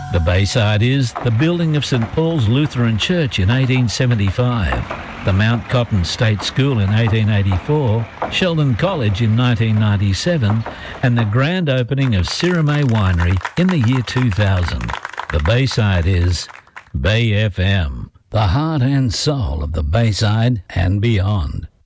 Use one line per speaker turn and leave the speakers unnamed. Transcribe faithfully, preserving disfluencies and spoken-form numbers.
The Bayside is the building of St Paul's Lutheran Church in eighteen seventy-five, the Mount Cotton State School in eighteen eighty-four, Sheldon College in nineteen ninety-seven, and the grand opening of Sirime Winery in the year two thousand. The Bayside is Bay F M, the heart and soul of the Bayside and beyond.